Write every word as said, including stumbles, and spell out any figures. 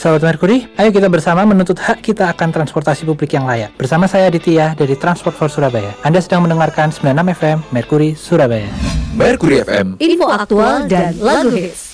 Sobat Merkuri, ayo kita bersama menuntut hak kita akan transportasi publik yang layak. Bersama saya Aditya dari Transport for Surabaya. Anda sedang mendengarkan sembilan puluh enam F M Merkuri Surabaya. Merkuri F M, info aktual dan lagu hits.